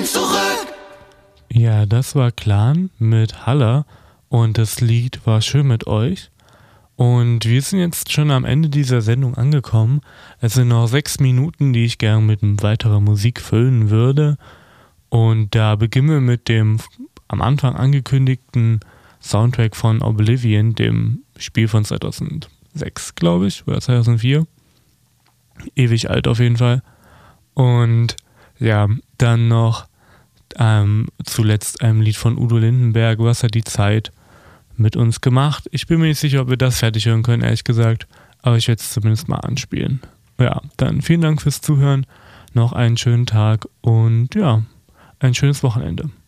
zurück. Ja, das war Clan mit Haller und das Lied war schön mit euch. Und wir sind jetzt schon am Ende dieser Sendung angekommen. Es sind noch 6 Minuten, die ich gerne mit weiterer Musik füllen würde. Und da beginnen wir mit dem am Anfang angekündigten Soundtrack von Oblivion, dem Spiel von 2006, glaube ich, oder 2004. Ewig alt auf jeden Fall. Und ja, dann noch zuletzt ein Lied von Udo Lindenberg, Was hat die Zeit mit uns gemacht. Ich bin mir nicht sicher, ob wir das fertig hören können, ehrlich gesagt, aber ich werde es zumindest mal anspielen. Ja, dann vielen Dank fürs Zuhören, noch einen schönen Tag und ja, ein schönes Wochenende.